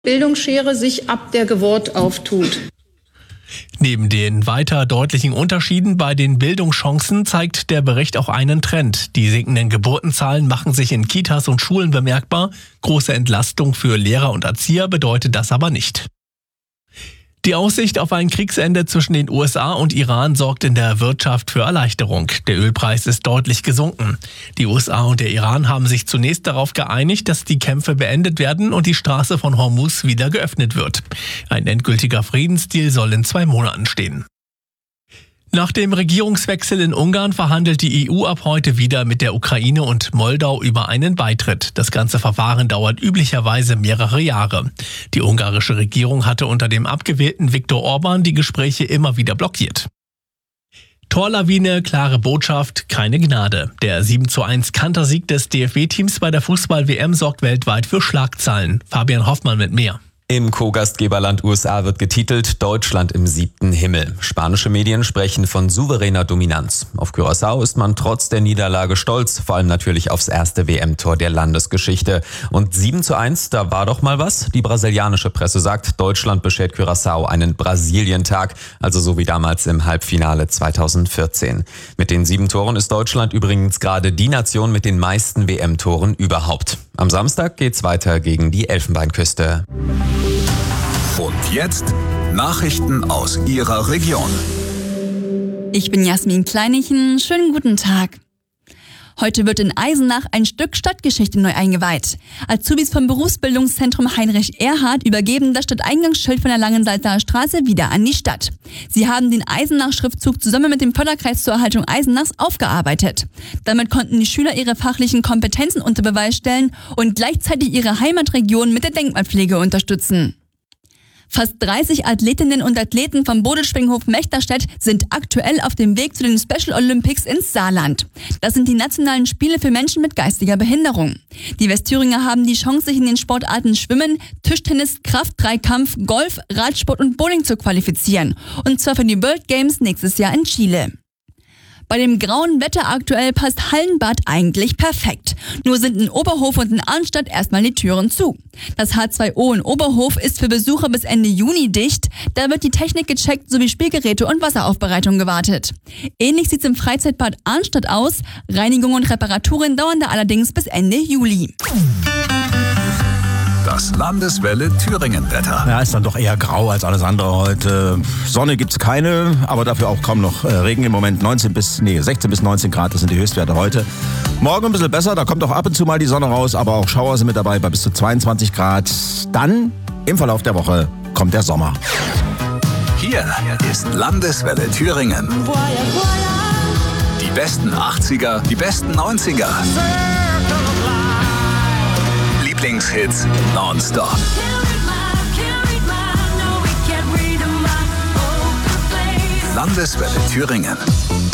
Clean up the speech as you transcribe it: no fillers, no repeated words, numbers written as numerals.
Bildungsschere sich ab der Geburt auftut. Neben den weiter deutlichen Unterschieden bei den Bildungschancen zeigt der Bericht auch einen Trend. Die sinkenden Geburtenzahlen machen sich in Kitas und Schulen bemerkbar. Große Entlastung für Lehrer und Erzieher bedeutet das aber nicht. Die Aussicht auf ein Kriegsende zwischen den USA und Iran sorgt in der Wirtschaft für Erleichterung. Der Ölpreis ist deutlich gesunken. Die USA und der Iran haben sich zunächst darauf geeinigt, dass die Kämpfe beendet werden und die Straße von Hormuz wieder geöffnet wird. Ein endgültiger Friedensdeal soll in 2 Monaten stehen. Nach dem Regierungswechsel in Ungarn verhandelt die EU ab heute wieder mit der Ukraine und Moldau über einen Beitritt. Das ganze Verfahren dauert üblicherweise mehrere Jahre. Die ungarische Regierung hatte unter dem abgewählten Viktor Orban die Gespräche immer wieder blockiert. Torlawine, klare Botschaft, keine Gnade. Der 7:1 Kantersieg des DFB-Teams bei der Fußball-WM sorgt weltweit für Schlagzeilen. Fabian Hoffmann mit mehr. Im Co-Gastgeberland USA wird getitelt Deutschland im 7. Himmel. Spanische Medien sprechen von souveräner Dominanz. Auf Curaçao ist man trotz der Niederlage stolz, vor allem natürlich aufs erste WM-Tor der Landesgeschichte. Und 7:1, da war doch mal was. Die brasilianische Presse sagt, Deutschland beschert Curaçao einen Brasilientag, also so wie damals im Halbfinale 2014. Mit den 7 Toren ist Deutschland übrigens gerade die Nation mit den meisten WM-Toren überhaupt. Am Samstag geht's weiter gegen die Elfenbeinküste. Und jetzt Nachrichten aus Ihrer Region. Ich bin Jasmin Kleinichen. Schönen guten Tag. Heute wird in Eisenach ein Stück Stadtgeschichte neu eingeweiht. Azubis vom Berufsbildungszentrum Heinrich Erhard übergeben das Stadteingangsschild von der Langensalzer Straße wieder an die Stadt. Sie haben den Eisenach-Schriftzug zusammen mit dem Förderkreis zur Erhaltung Eisenachs aufgearbeitet. Damit konnten die Schüler ihre fachlichen Kompetenzen unter Beweis stellen und gleichzeitig ihre Heimatregion mit der Denkmalpflege unterstützen. Fast 30 Athletinnen und Athleten vom Bodelschwinghof Mechterstedt sind aktuell auf dem Weg zu den Special Olympics ins Saarland. Das sind die nationalen Spiele für Menschen mit geistiger Behinderung. Die Westthüringer haben die Chance, sich in den Sportarten Schwimmen, Tischtennis, Kraft-Dreikampf, Golf, Radsport und Bowling zu qualifizieren. Und zwar für die World Games nächstes Jahr in Chile. Bei dem grauen Wetter aktuell passt Hallenbad eigentlich perfekt. Nur sind in Oberhof und in Arnstadt erstmal die Türen zu. Das H2O in Oberhof ist für Besucher bis Ende Juni dicht. Da wird die Technik gecheckt sowie Spielgeräte und Wasseraufbereitung gewartet. Ähnlich sieht's im Freizeitbad Arnstadt aus. Reinigung und Reparaturen dauern da allerdings bis Ende Juli. Das Landeswelle Thüringen-Wetter. Ja, ist dann doch eher grau als alles andere heute. Sonne gibt's keine, aber dafür auch kaum noch Regen im Moment. 16 bis 19 Grad, das sind die Höchstwerte heute. Morgen ein bisschen besser, da kommt auch ab und zu mal die Sonne raus, aber auch Schauer sind mit dabei bei bis zu 22 Grad. Dann, im Verlauf der Woche, kommt der Sommer. Hier ist Landeswelle Thüringen. Die besten 80er, die besten 90er. Lieblingshits nonstop. Landeswelle Thüringen.